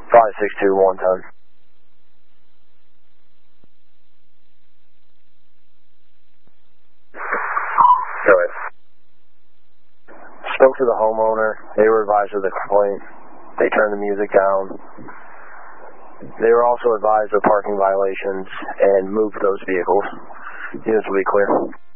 562 110. Go ahead. Spoke to the homeowner. They were advised of the complaint. They turned the music down. They were also advised of parking violations and moved those vehicles. Units will be clear.